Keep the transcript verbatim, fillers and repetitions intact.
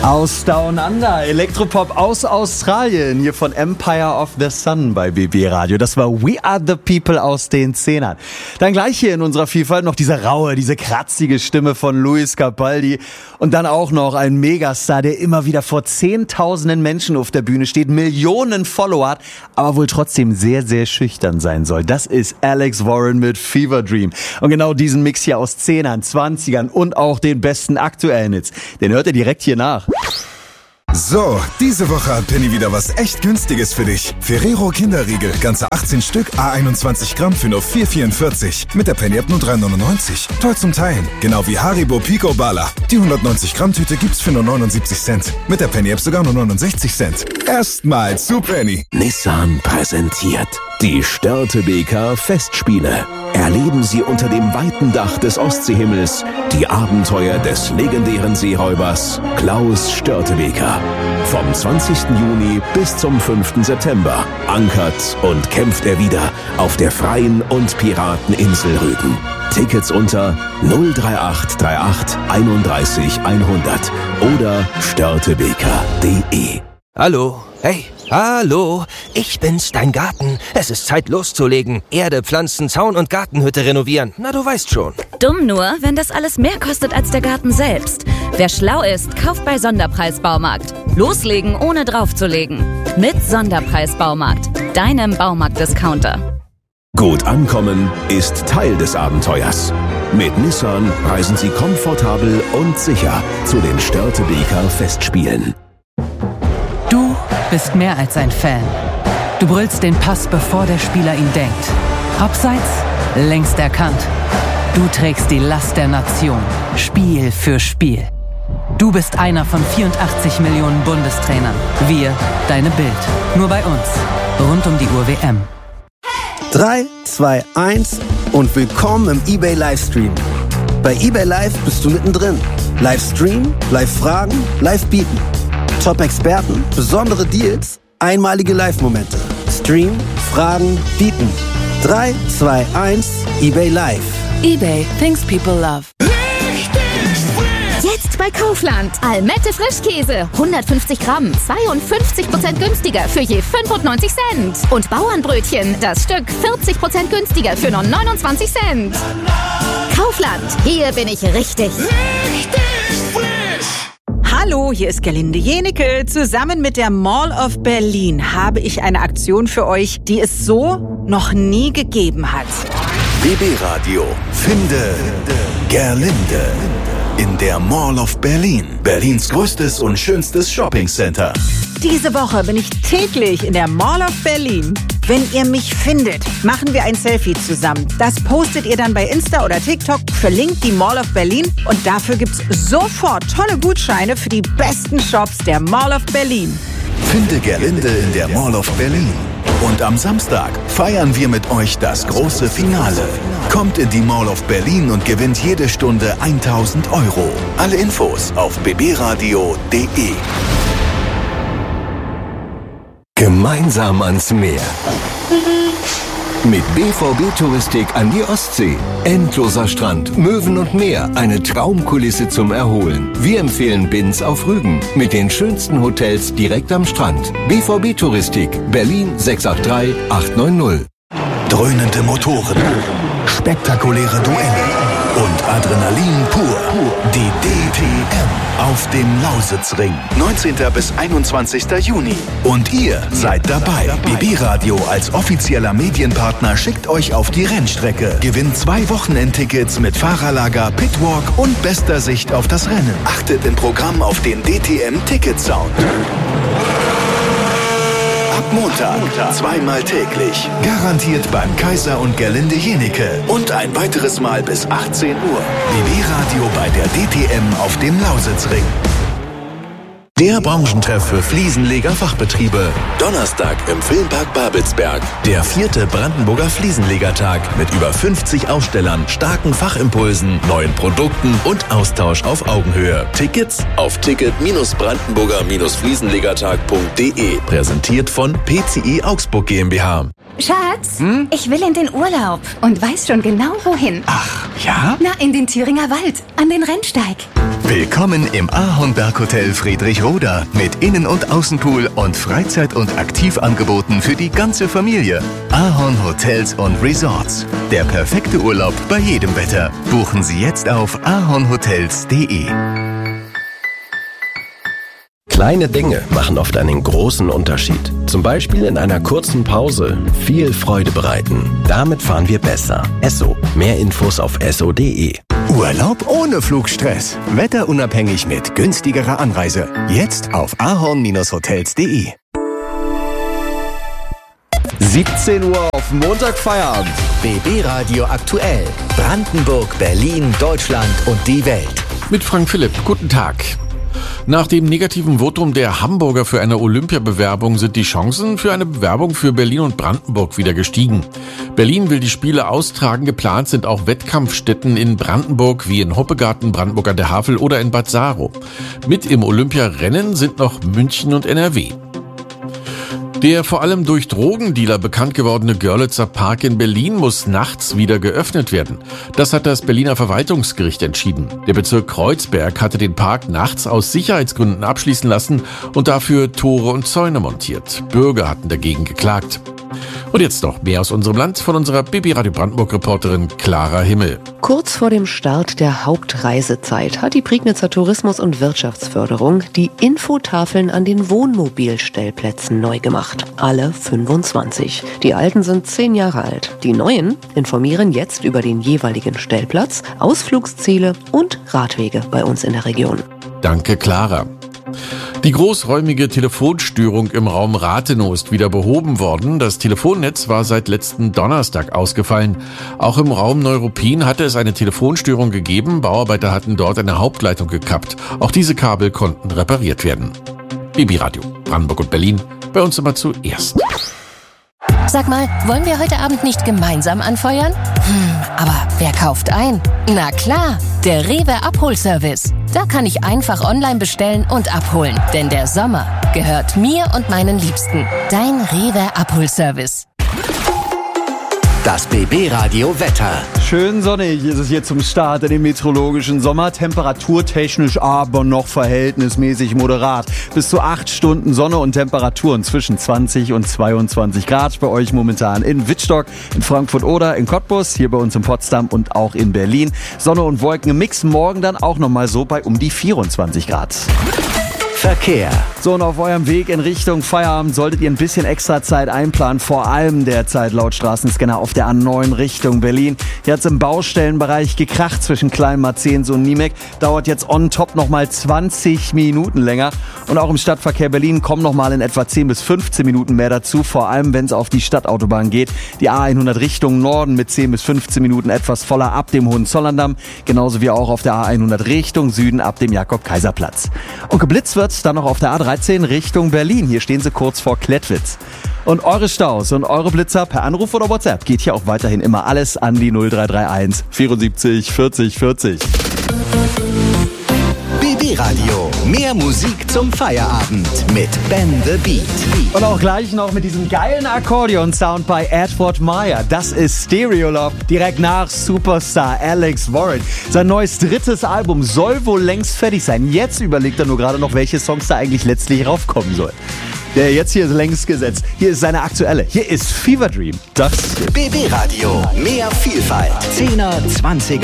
Aus Down Under, Elektropop aus Australien, hier von Empire of the Sun bei B B Radio. Das war We Are the People aus den Zehnern. Dann gleich hier in unserer Vielfalt noch diese raue, diese kratzige Stimme von Lewis Capaldi und dann auch noch ein Megastar, der immer wieder vor zehntausenden Menschen auf der Bühne steht, Millionen Follower hat, aber wohl trotzdem sehr, sehr schüchtern sein soll. Das ist Alex Warren mit Fever Dream. Und genau diesen Mix hier aus Zehnern, Zwanzigern und auch den besten aktuellen Hits, den hört ihr direkt hier nach. So, diese Woche hat Penny wieder was echt Günstiges für dich. Ferrero Kinderriegel, ganze achtzehn Stück, à einundzwanzig Gramm für nur vier vierundvierzig. Mit der Penny-App nur drei neunundneunzig. Toll zum Teilen. Genau wie Haribo Pico Bala. Die hundertneunzig Gramm Tüte gibt's für nur neunundsiebzig Cent. Mit der Penny-App sogar nur neunundsechzig Cent. Erstmal zu Penny. Nissan präsentiert die Störtebeker Festspiele. Erleben Sie unter dem weiten Dach des Ostseehimmels die Abenteuer des legendären Seeräubers Klaus Störtebeker. Vom zwanzigsten Juni bis zum fünften September ankert und kämpft er wieder auf der freien und Pirateninsel Rügen. Tickets unter null drei acht drei acht einunddreißig hundert oder störtebeker punkt de. Hallo, hey, hallo, ich bin's, dein Garten. Es ist Zeit loszulegen. Erde, Pflanzen, Zaun und Gartenhütte renovieren. Na, du weißt schon. Dumm nur, wenn das alles mehr kostet als der Garten selbst. Wer schlau ist, kauft bei Sonderpreis Baumarkt. Loslegen, ohne draufzulegen. Mit Sonderpreis Baumarkt, deinem Baumarkt-Discounter. Gut ankommen ist Teil des Abenteuers. Mit Nissan reisen Sie komfortabel und sicher zu den Störtebeker Festspielen. Du bist mehr als ein Fan. Du brüllst den Pass, bevor der Spieler ihn denkt. Abseits, längst erkannt. Du trägst die Last der Nation, Spiel für Spiel. Du bist einer von vierundachtzig Millionen Bundestrainern. Wir, deine Bild. Nur bei uns. Rund um die Uhr W M. drei, zwei, eins und willkommen im eBay Livestream. Bei eBay Live bist du mittendrin. Livestream, Live-Fragen, Live-Bieten. Top-Experten, besondere Deals, einmalige Live-Momente. Stream, Fragen, Bieten. drei, zwei, eins, eBay Live. eBay, things people love. Jetzt bei Kaufland. Almette Frischkäse. hundertfünfzig Gramm. zweiundfünfzig Prozent günstiger für je fünfundneunzig Cent. Und Bauernbrötchen. Das Stück vierzig Prozent günstiger für nur neunundzwanzig Cent. Kaufland. Hier bin ich richtig. Richtig frisch. Hallo, hier ist Gerlinde Jenecke. Zusammen mit der Mall of Berlin habe ich eine Aktion für euch, die es so noch nie gegeben hat. B B Radio. Finde Gerlinde. In der Mall of Berlin. Berlins größtes und schönstes Shoppingcenter. Diese Woche bin ich täglich in der Mall of Berlin. Wenn ihr mich findet, machen wir ein Selfie zusammen. Das postet ihr dann bei Insta oder TikTok, verlinkt die Mall of Berlin und dafür gibt's sofort tolle Gutscheine für die besten Shops der Mall of Berlin. Finde Gerlinde in der Mall of Berlin. Und am Samstag feiern wir mit euch das große Finale. Kommt in die Mall of Berlin und gewinnt jede Stunde tausend Euro. Alle Infos auf b b radio punkt de. Gemeinsam ans Meer. Mit B V B Touristik an die Ostsee. Endloser Strand, Möwen und Meer, eine Traumkulisse zum Erholen. Wir empfehlen Binz auf Rügen mit den schönsten Hotels direkt am Strand. B V B Touristik, Berlin sechs acht drei acht neun null. Dröhnende Motoren, spektakuläre Duelle und Adrenalin pur. Die D T M auf dem Lausitzring. neunzehnten bis einundzwanzigsten Juni. Und ihr seid dabei. B B Radio als offizieller Medienpartner schickt euch auf die Rennstrecke. Gewinnt zwei Wochenendtickets mit Fahrerlager, Pitwalk und bester Sicht auf das Rennen. Achtet im Programm auf den D T M Ticket Sound. Ab Montag, zweimal täglich. Garantiert beim Kaiser und Gerlinde Jenecke. Und ein weiteres Mal bis achtzehn Uhr. B B Radio bei der D T M auf dem Lausitzring. Der Branchentreff für Fliesenleger-Fachbetriebe. Donnerstag im Filmpark Babelsberg. Der vierte Brandenburger Fliesenlegertag mit über fünfzig Ausstellern, starken Fachimpulsen, neuen Produkten und Austausch auf Augenhöhe. Tickets auf ticket brandenburger fliesenlegertag punkt de. Präsentiert von P C I Augsburg GmbH. Schatz, hm? Ich will in den Urlaub und weiß schon genau wohin. Ach, ja? Na, in den Thüringer Wald, an den Rennsteig. Willkommen im Ahornberg Hotel Friedrichroda mit Innen- und Außenpool und Freizeit- und Aktivangeboten für die ganze Familie. Ahorn Hotels und Resorts. Der perfekte Urlaub bei jedem Wetter. Buchen Sie jetzt auf ahornhotels punkt de. Kleine Dinge machen oft einen großen Unterschied. Zum Beispiel in einer kurzen Pause viel Freude bereiten. Damit fahren wir besser. Esso. Mehr Infos auf esso punkt de. Urlaub ohne Flugstress. Wetterunabhängig mit günstigerer Anreise. Jetzt auf ahorn hotels punkt de. siebzehn Uhr auf Montag Feierabend. B B Radio aktuell. Brandenburg, Berlin, Deutschland und die Welt. Mit Frank Philipp. Guten Tag. Nach dem negativen Votum der Hamburger für eine Olympiabewerbung sind die Chancen für eine Bewerbung für Berlin und Brandenburg wieder gestiegen. Berlin will die Spiele austragen. Geplant sind auch Wettkampfstätten in Brandenburg wie in Hoppegarten, Brandenburg an der Havel oder in Bad Saro. Mit im Olympiarennen sind noch München und N R W. Der vor allem durch Drogendealer bekannt gewordene Görlitzer Park in Berlin muss nachts wieder geöffnet werden. Das hat das Berliner Verwaltungsgericht entschieden. Der Bezirk Kreuzberg hatte den Park nachts aus Sicherheitsgründen abschließen lassen und dafür Tore und Zäune montiert. Bürger hatten dagegen geklagt. Und jetzt noch mehr aus unserem Land von unserer B B Radio Brandenburg-Reporterin Clara Himmel. Kurz vor dem Start der Hauptreisezeit hat die Prignitzer Tourismus- und Wirtschaftsförderung die Infotafeln an den Wohnmobilstellplätzen neu gemacht. Alle fünfundzwanzig. Die alten sind zehn Jahre alt. Die neuen informieren jetzt über den jeweiligen Stellplatz, Ausflugsziele und Radwege bei uns in der Region. Danke, Clara. Die großräumige Telefonstörung im Raum Rathenow ist wieder behoben worden. Das Telefonnetz war seit letzten Donnerstag ausgefallen. Auch im Raum Neuruppin hatte es eine Telefonstörung gegeben. Bauarbeiter hatten dort eine Hauptleitung gekappt. Auch diese Kabel konnten repariert werden. B B Radio, Brandenburg und Berlin, bei uns immer zuerst. Sag mal, wollen wir heute Abend nicht gemeinsam anfeuern? Hm, aber wer kauft ein? Na klar, der Rewe Abholservice. Da kann ich einfach online bestellen und abholen. Denn der Sommer gehört mir und meinen Liebsten. Dein Rewe Abholservice. Das B B Radio Wetter. Schön sonnig ist es hier zum Start in den meteorologischen Sommer. Temperaturtechnisch aber noch verhältnismäßig moderat. Bis zu acht Stunden Sonne und Temperaturen zwischen zwanzig und zweiundzwanzig Grad. Bei euch momentan in Wittstock, in Frankfurt oder in Cottbus, hier bei uns in Potsdam und auch in Berlin. Sonne und Wolken im Mix, morgen dann auch nochmal so bei um die vierundzwanzig Grad. Verkehr. So, und auf eurem Weg in Richtung Feierabend solltet ihr ein bisschen extra Zeit einplanen, vor allem derzeit laut Straßenscanner auf der A neun Richtung Berlin. Hier hat es im Baustellenbereich gekracht zwischen Kleinmarzens und Niemek. Dauert jetzt on top nochmal zwanzig Minuten länger. Und auch im Stadtverkehr Berlin kommen nochmal in etwa zehn bis fünfzehn Minuten mehr dazu, vor allem wenn es auf die Stadtautobahn geht. Die A hundert Richtung Norden mit zehn bis fünfzehn Minuten etwas voller ab dem Hohenzollerndamm, genauso wie auch auf der A hundert Richtung Süden ab dem Jakob-Kaiser-Platz. Und geblitzt wird dann noch auf der A dreizehn Richtung Berlin. Hier stehen sie kurz vor Klettwitz. Und eure Staus und eure Blitzer per Anruf oder WhatsApp geht hier auch weiterhin immer alles an die null drei drei eins vierundsiebzig vierzig vierzig. B B Radio. Mehr Musik zum Feierabend mit Ben the Beat. Und auch gleich noch mit diesem geilen Akkordeon-Sound bei Edward Meyer. Das ist Stereo Love, direkt nach Superstar Alex Warren. Sein neues drittes Album soll wohl längst fertig sein. Jetzt überlegt er nur gerade noch, welche Songs da eigentlich letztlich raufkommen sollen. Der jetzt hier ist längst gesetzt. Hier ist seine aktuelle. Hier ist Fever Dream. Das B B Radio. Mehr Vielfalt. Zehner, Zwanziger.